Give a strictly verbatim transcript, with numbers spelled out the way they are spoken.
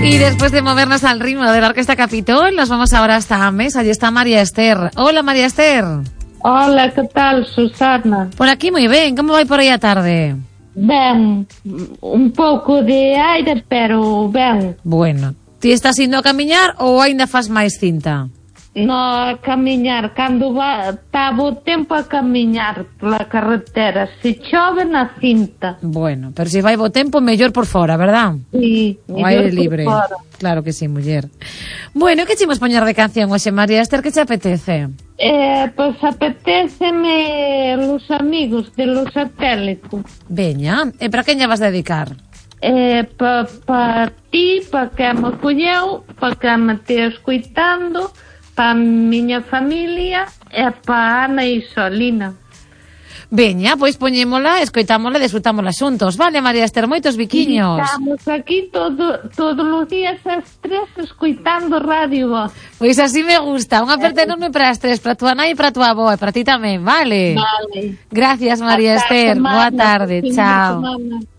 Y después de movernos al ritmo de la Orquesta Capitol, nos vamos ahora hasta Ames. Allí está María Esther. Hola, María Esther. Hola, que tal, Susana? Por aquí moi ben, como vai por aí a tarde? Ben, un pouco de aire, pero ben. Bueno, ti estás indo a camiñar ou aínda faz máis cinta? No, a camiñar, cando va, taba o tempo a camiñar pola carretera, se chove na cinta. Bueno, pero se vai bo tempo, mellor por fora, verdad? Sí, o aire libre. Claro que sí, muller. Bueno, que chimos poñer de canción hoxe, María Esther, que che apetece? Eh, pois pues apetéceme Los Amigos de Los Satélitos. Veña, e para quen lle vas dedicar? Eh, pa, pa ti, pa que me colleu, pa que me te escoitando, pa miña familia e pa Ana e Solina. Veña, pois poñémola, escoitámola e desfrutámola xuntos. Vale, María Esther, moitos biquiños. Estamos aquí todo, todos os días as tres escoitando Radio Voz. Pois así me gusta. Unha aperta enorme para as tres, para tua nai e para tua avó, e para ti tamén, vale? Vale. Gracias, María Esther. Boa tarde, chao.